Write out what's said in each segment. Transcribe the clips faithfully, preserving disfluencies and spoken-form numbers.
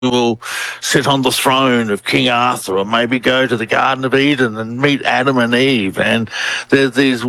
will sit on the throne of King Arthur, or maybe go to the Garden of Eden and meet Adam and Eve. And there's these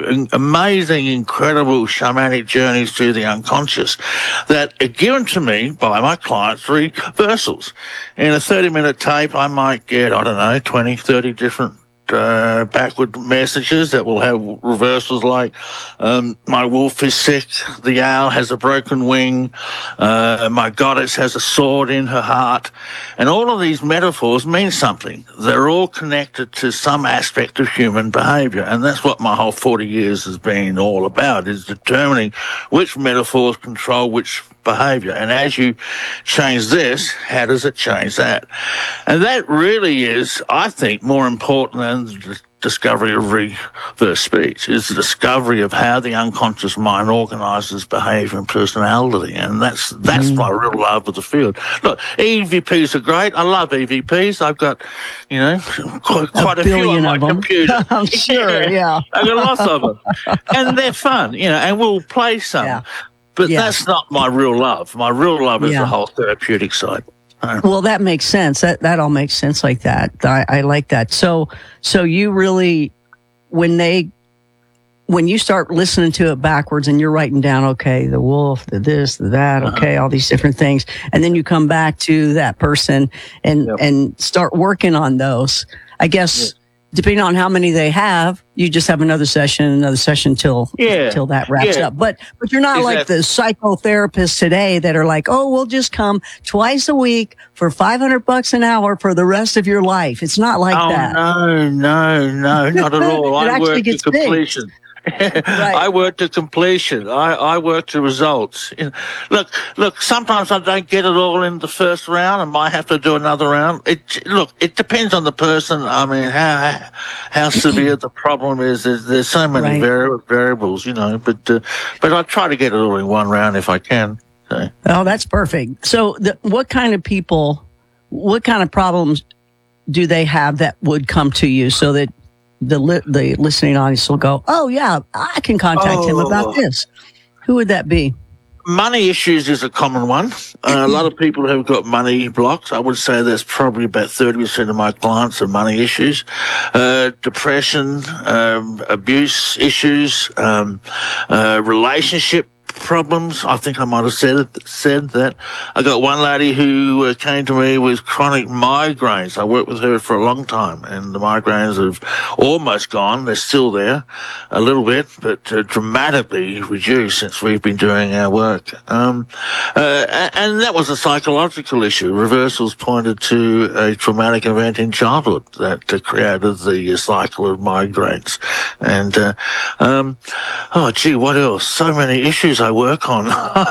amazing, incredible shamanic journeys through the unconscious that are given to me by my clients, reversals. In a thirty-minute tape, I might get, I don't know, twenty, thirty different Uh, backward messages that will have reversals like um, my wolf is sick, the owl has a broken wing, uh, my goddess has a sword in her heart. And all of these metaphors mean something. They're all connected to some aspect of human behavior. And that's what my whole forty years has been all about, is determining which metaphors control which behavior. And as you change this, how does it change that? And that really is, I think, more important than the discovery of reverse speech, is the discovery of how the unconscious mind organizes behavior and personality. And that's that's mm. my real love of the field. Look, E V Ps are great. I love E V Ps. I've got, you know, quite, quite a, a few on my computer. I'm sure, yeah. yeah. I've got lots of them. And they're fun, you know, and we'll play some. Yeah. But yeah. that's not my real love. My real love is yeah. the whole therapeutic side. Well, that makes sense. That that all makes sense like that. I, I like that. So so you really, when they, when you start listening to it backwards and you're writing down, okay, the wolf, the this, the that, okay, uh-huh. all these different things, and then you come back to that person and yep. and start working on those. I guess. Yep. Depending on how many they have, you just have another session, another session till yeah. till that wraps yeah. up. But but you're not exactly. like the psychotherapists today that are like, oh, we'll just come twice a week for five hundred bucks an hour for the rest of your life. It's not like oh, that. No, no, no, not at all. I work to completion. Right. I work to completion. I, I work to results. Look, look. Sometimes I don't get it all in the first round. I might have to do another round. It look. It depends on the person. I mean, how how severe the problem is. There's, there's so many right. vari- variables, you know. But uh, but I try to get it all in one round if I can. So. Oh, that's perfect. So, the, what kind of people, what kind of problems do they have that would come to you so that the li- the listening audience will go, oh, yeah, I can contact oh. him about this? Who would that be? Money issues is a common one. Uh, a lot of people have got money blocks. I would say there's probably about thirty percent of my clients have money issues. Uh, depression, um, abuse issues, um, uh, relationship problems. I think I might have said it, said that. I got one lady who uh, came to me with chronic migraines. I worked with her for a long time, and the migraines have almost gone. They're still there a little bit, but uh, dramatically reduced since we've been doing our work. Um, uh, and that was a psychological issue. Reversals pointed to a traumatic event in childhood that uh, created the cycle of migraines. And, uh, um, oh, gee, what else? So many issues I work on.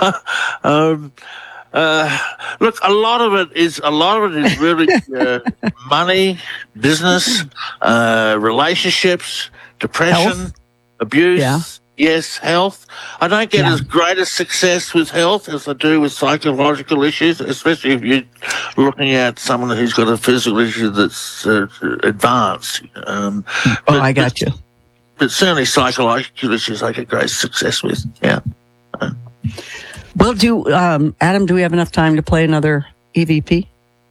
um, uh, look, a lot of it is a lot of it is really uh, money, business, uh, relationships, depression, health. abuse. Yeah. Yes, health. I don't get yeah. as great a success with health as I do with psychological issues, especially if you're looking at someone who's got a physical issue that's uh, advanced. Um, oh, but, I got you. But certainly psychological issues I get great success with. Yeah. Well, do um, Adam, do we have enough time to play another E V P?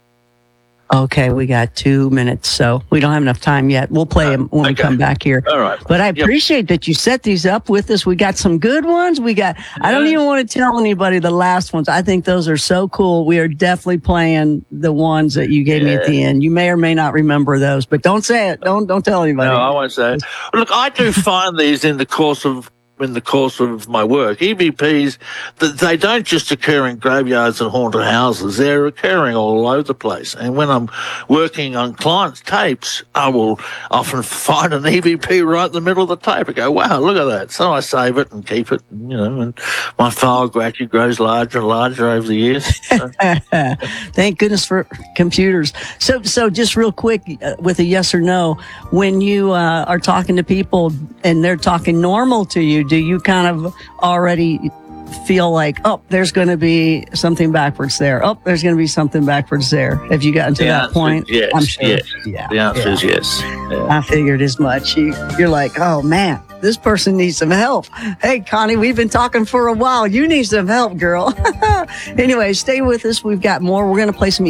Okay, we got two minutes, so we don't have enough time yet. We'll play them when okay. we come back here. All right. But I appreciate yep. that you set these up with us. We got some good ones. We got. Yeah. I don't even want to tell anybody the last ones. I think those are so cool. We are definitely playing the ones that you gave yeah. me at the end. You may or may not remember those, but don't say it. Don't don't tell anybody. No, I won't say it. Look, I do find these in the course of. in the course of my work. E V Ps, they don't just occur in graveyards and haunted houses. They're occurring all over the place. And when I'm working on clients' tapes, I will often find an E V P right in the middle of the tape. I go, wow, look at that. So I save it and keep it, you know, and my file gradually grows larger and larger over the years. So. Thank goodness for computers. So, so just real quick, uh, with a yes or no, when you uh, are talking to people and they're talking normal to you, do you kind of already feel like, oh, there's going to be something backwards there? Oh, there's going to be something backwards there. Have you gotten to the that point? Yes. I'm sure. Yes. Yeah. The answer yeah. is yes. Yeah. I figured as much. You, you're like, oh, man, this person needs some help. Hey, Connie, we've been talking for a while. You need some help, girl. Anyway, stay with us. We've got more. We're going to play some